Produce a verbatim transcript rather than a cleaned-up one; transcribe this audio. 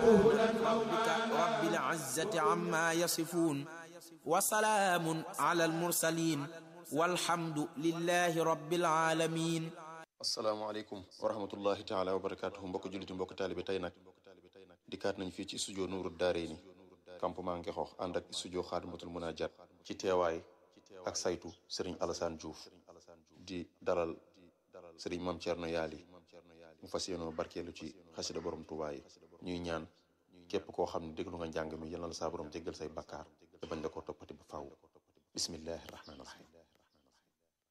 rabbika rabbil izzati amma yasifun wa salaamun ala al mursalin walhamdu lillahi rabbil alamin. asalaamaaleykum wa rahmatullahi taala wa barakatuhu mbokk julliti mbokk taalibe tey nag dikkaat nañ fii ci studio Nuuru Daarayni campement Ngexoox ànd ak studio Xaadimatul Munajat ci teewaay ak saytu Serigne Alassane Diouf di dalal Serigne Mame Thierno Yaali mu fas yéenoo barkeelu ci xasida borom Tuubaa yi ñuy ñaan képp koo xam ne déglu nga njàng mi yal na la saa borom jéggal say bakkaar te bañ la koo toppati ba faaw bismillahi rahmaani rahim.